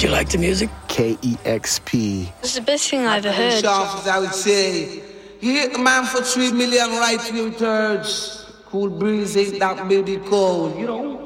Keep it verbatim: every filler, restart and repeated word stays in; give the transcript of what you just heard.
Do you like the music? K E X P. It's the best thing I ever heard. Sharp, I would say. You hit the man for three million right two thirds. Cool breeze ain't that baby cold, you know?